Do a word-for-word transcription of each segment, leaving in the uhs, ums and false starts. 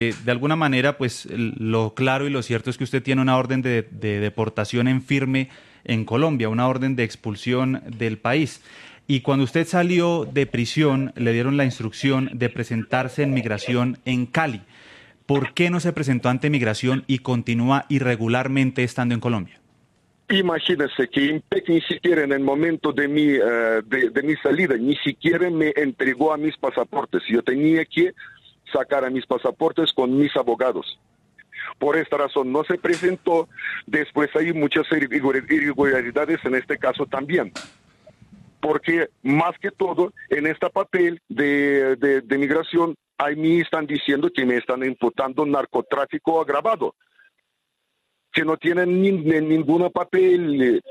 Eh, de alguna manera, pues lo claro y lo cierto es que usted tiene una orden de, de deportación en firme en Colombia, una orden de expulsión del país. Y cuando usted salió de prisión, le dieron la instrucción de presentarse en migración en Cali. ¿Por qué no se presentó ante migración y continúa irregularmente estando en Colombia? Imagínese que IMPEC ni siquiera en el momento de mi, uh, de, de mi salida, ni siquiera me entregó a mis pasaportes. Yo tenía que sacar a mis pasaportes con mis abogados. Por esta razón no se presentó. Después hay muchas irregularidades en este caso también. Porque más que todo, en este papel de, de, de migración, a mí están diciendo que me están imputando narcotráfico agravado. Que no tienen ni, ni, ningún papel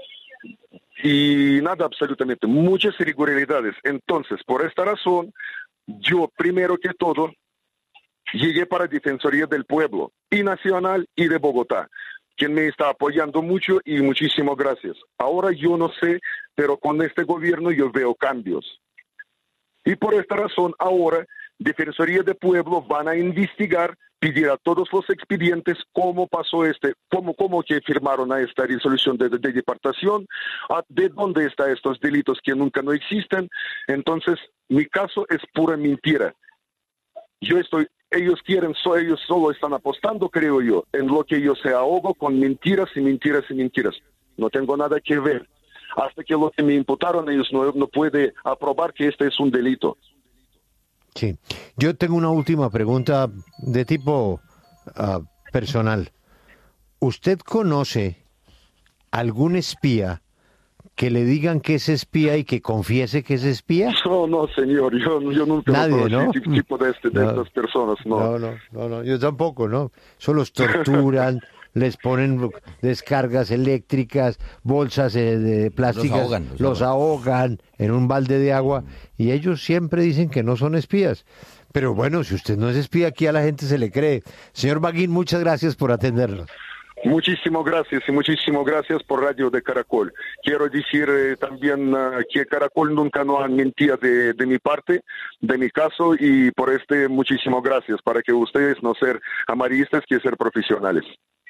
y nada absolutamente. Muchas irregularidades. Entonces, por esta razón, yo primero que todo, llegué para Defensoría del Pueblo, y Nacional y de Bogotá, quien me está apoyando mucho y muchísimas gracias. Ahora yo no sé, pero con este gobierno yo veo cambios. Y por esta razón ahora Defensoría del Pueblo van a investigar, pedir a todos los expedientes cómo pasó este, cómo, cómo que firmaron a esta resolución de, de, de deportación, a, de dónde están estos delitos que nunca no existen. Entonces, mi caso es pura mentira. Yo estoy, ellos quieren, so, ellos solo están apostando, creo yo, en lo que yo se ahogo con mentiras y mentiras y mentiras. No tengo nada que ver. Hasta que lo que me imputaron, ellos no, no pueden aprobar que este es un delito. Sí. Yo tengo una última pregunta de tipo uh, personal. ¿Usted conoce algún espía que le digan que es espía y que confiese que es espía? No, no, señor, yo, yo nunca Nadie, conocí ¿no? este tipo de, este, de no, estas personas, no. No, no, no, no, yo tampoco, ¿no? Solo los torturan, les ponen descargas eléctricas, bolsas eh, de plásticas, los ahogan, los, los ahogan en un balde de agua, y ellos siempre dicen que no son espías. Pero bueno, si usted no es espía, aquí a la gente se le cree. Señor Baguín, muchas gracias por atendernos. Muchísimas gracias y muchísimas gracias por Radio de Caracol. Quiero decir eh, también uh, que Caracol nunca no han mentido de, de mi parte, de mi caso, y por este muchísimas gracias, para que ustedes no ser amarillistas, que ser profesionales.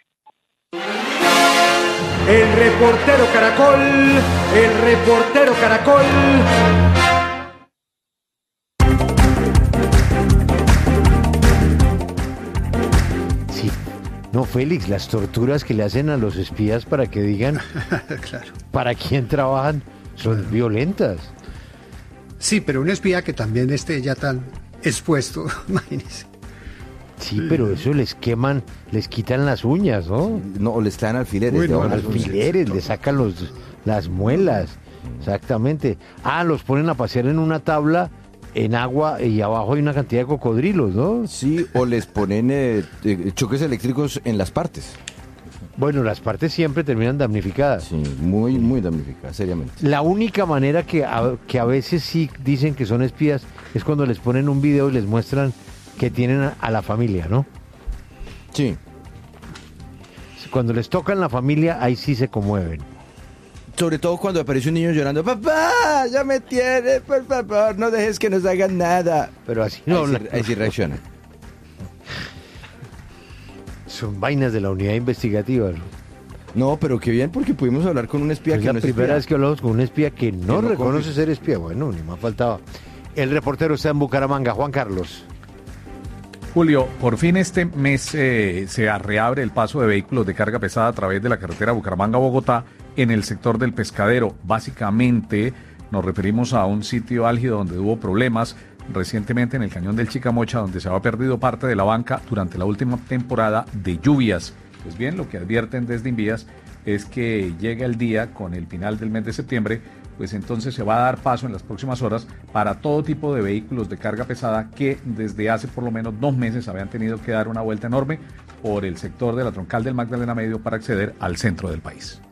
El reportero Caracol, el reportero Caracol. No, Félix, las torturas que le hacen a los espías para que digan claro. para quién trabajan son claro. violentas. Sí, pero un espía que también esté ya tan expuesto, imagínese. Sí, pero eso les queman, les quitan las uñas, ¿no? No, les traen alfileres. Uy, no, de alfileres, les sacan los, las muelas, exactamente. Ah, los ponen a pasear en una tabla en agua y abajo hay una cantidad de cocodrilos, ¿no? Sí, o les ponen eh, choques eléctricos en las partes. Bueno, las partes siempre terminan damnificadas. Sí, muy, muy damnificadas, seriamente. La única manera que a, que a veces sí dicen que son espías es cuando les ponen un video y les muestran que tienen a, a la familia, ¿no? Sí. Cuando les tocan la familia, ahí sí se conmueven. Sobre todo cuando aparece un niño llorando, papá, ya me tienes, por favor, no dejes que nos hagan nada. Pero así no. Ahí sí, ahí sí reacciona. Son vainas de la unidad investigativa, ¿no? No, pero qué bien, porque pudimos hablar con un espía es que la no es primera espía. vez que hablamos con un espía que no, que no reconoce confía. ser espía. Bueno, ni más faltaba. El reportero está en Bucaramanga, Juan Carlos. Julio, por fin este mes eh, se reabre el paso de vehículos de carga pesada a través de la carretera Bucaramanga-Bogotá en el sector del Pescadero. Básicamente nos referimos a un sitio álgido donde hubo problemas recientemente en el cañón del Chicamocha, donde se había perdido parte de la banca durante la última temporada de lluvias. Pues bien, lo que advierten desde Invías es que llega el día con el final del mes de septiembre, pues entonces se va a dar paso en las próximas horas para todo tipo de vehículos de carga pesada que desde hace por lo menos dos meses habían tenido que dar una vuelta enorme por el sector de la troncal del Magdalena Medio para acceder al centro del país.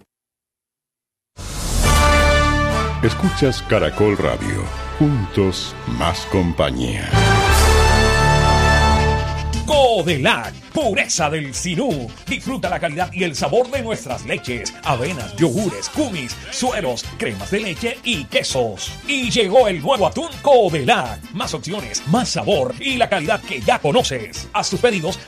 Escuchas Caracol Radio, juntos más compañía. ¡Gol! Codelac, pureza del Sinú. Disfruta la calidad y el sabor de nuestras leches, avenas, yogures, kumis, sueros, cremas de leche y quesos. Y llegó el nuevo atún Codelac. Más opciones, más sabor y la calidad que ya conoces. Haz tus pedidos